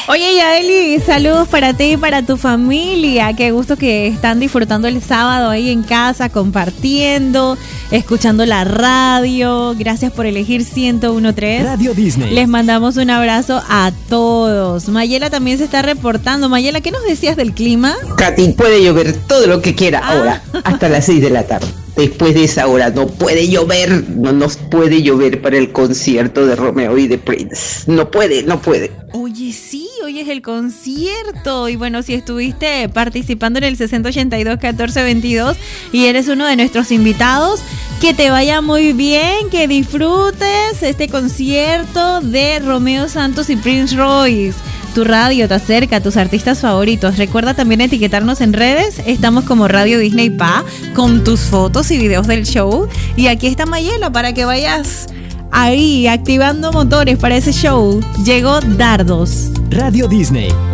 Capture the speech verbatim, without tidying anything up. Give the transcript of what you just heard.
Oye, Yaeli, saludos para ti y para tu familia. Qué gusto que están disfrutando el sábado ahí en casa, compartiendo, escuchando la radio. Gracias por elegir ciento uno punto tres. Radio Disney. Les mandamos un abrazo a todos. Mayela también se está reportando. Mayela, ¿qué nos decías del clima? Katy, puede llover todo lo que quiera Ah. ahora, hasta las seis de la tarde. Después de esa hora no puede llover, no nos puede llover para el concierto de Romeo y de Prince. No puede, no puede. Oye, sí, hoy es el concierto. Y bueno, si estuviste participando en el sesenta ochenta y dos catorce veintidós y eres uno de nuestros invitados, que te vaya muy bien, que disfrutes este concierto de Romeo Santos y Prince Royce. Tu radio te acerca a tus artistas favoritos. Recuerda también etiquetarnos en redes. Estamos como Radio Disney Pa, con tus fotos y videos del show. Y aquí está Mayela para que vayas ahí activando motores para ese show. Llegó Dardos. Radio Disney.